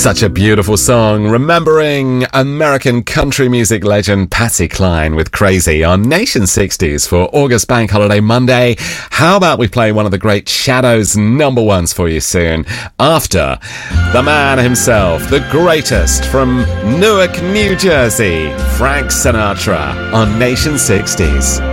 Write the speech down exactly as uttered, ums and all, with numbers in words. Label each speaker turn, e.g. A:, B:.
A: Such a beautiful song, remembering American country music legend Patsy Cline with Crazy on Nation sixties for August Bank Holiday Monday. How about we play one of the great Shadows number ones for you soon, after the man himself, the greatest from Newark, New Jersey, Frank Sinatra on Nation sixties.